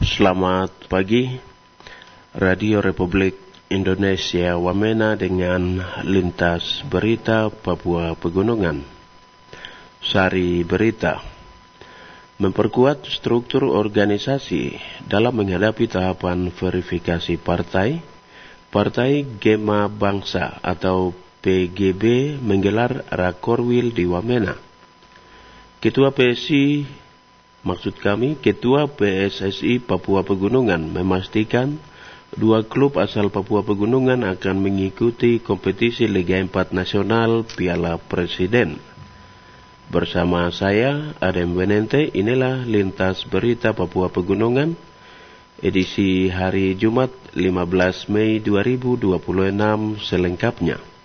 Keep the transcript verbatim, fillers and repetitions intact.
Selamat pagi, Radio Republik Indonesia Wamena dengan Lintas Berita Papua Pegunungan. Sari Berita: memperkuat struktur organisasi dalam menghadapi tahapan verifikasi partai. Partai Gema Bangsa atau P G B menggelar Rakorwil di Wamena. Ketua P S I Maksud kami, Ketua P S S I Papua Pegunungan memastikan dua klub asal Papua Pegunungan akan mengikuti kompetisi Liga empat Nasional Piala Presiden. Bersama saya, Adem Wenente, inilah Lintas Berita Papua Pegunungan, edisi hari Jumat lima belas Mei dua ribu dua puluh enam selengkapnya.